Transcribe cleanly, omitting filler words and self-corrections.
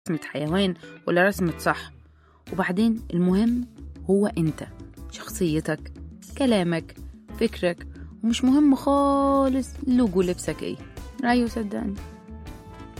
رسمة حيوان ولا رسمة صح. وبعدين المهم هو أنت، شخصيتك، كلامك، فكرك، ومش مهم خالص لوجو لبسك ايه. أيوة صدقني.